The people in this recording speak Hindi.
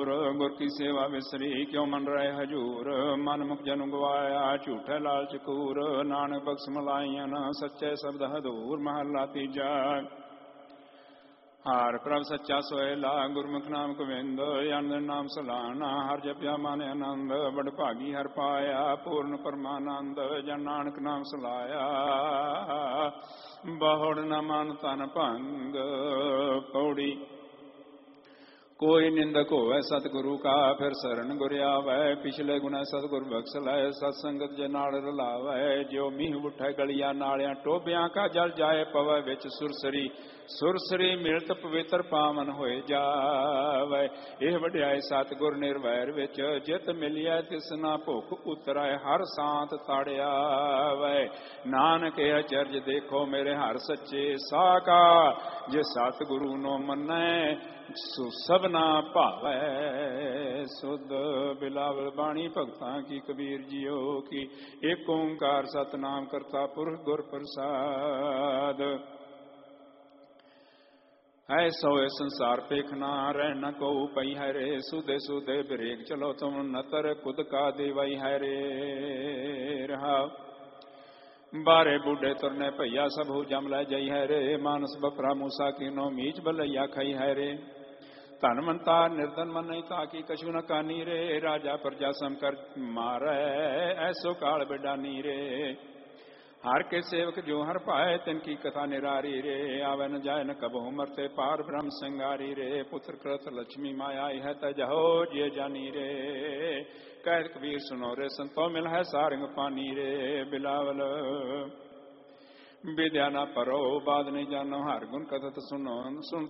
गुर की सेवा विसरी क्यों मन रहे हजूर। मन मुख जन गवाया झूठे लालच कूर। नानक बख्श मलाइयन सच्चे शब्द हदूर। महला तीजा। हार प्रभ सच्चा सोहेला गुरमुख नाम गोविंद। आनंद नाम सलाना हर जप्या माने आनंद। बड़ भागी हर पाया पूर्ण परमानंद। जन नानक नाम सलाया बहुड़ न मन तन भंग। पौड़ी कोई निंदक होवे सतगुरु का फिर शरण गुर आवे। पिछले गुना सतगुर बख्श लै सत्संगत जे नाल रलावे। जो मीह उठे गलिया नालियां टोबियां का जल जाए पवे विच सुरसरी। सुरसरी मिलत पवित्र पावन होए जावे। एह वड्याई सतगुर निर्वैर विच जित मिलिया तिस ना भुख उतराए। हर सांत ताड़िया वै नानक एह चर्ज देखो मेरे हर सच्चे साका। जे सतगुरु नो मन्नै सो सबना भावै सुध। बिलावल बाणी भगतां की कबीर जियो की। एक ओंकार सतनाम करता पुरख गुर प्रसाद। ऐसो ए संसार पेखना रह न को पई है रे। सुदे सुदे ब्रेक चलो तुम नतर खुद का देवाई है रे। रहा बारे बूढ़े तुरने भैया सब हो जम लै जई है रे। मानस बकरा मूसा की नो मीच बलैया खई है रे। धन मनता निर्धन मन नहीं ताकि कछु न कानी रे। राजा प्रजा सम कर मारै ऐसो काल बिडानी रे। हर के सेवक जो हर पाए तिनकी कथा निरारी रे। आवे न जाए न कबहु मरते पार ब्रह्म संगारी रे। पुत्र कृत लक्ष्मी माया है तजहो जे जानी रे। कह कबीर सुनो रे संतो मिल है सारंग पानी रे। बिलावल विद्या न परो बाद नहीं जानो हर गुण कथत सुनो सुन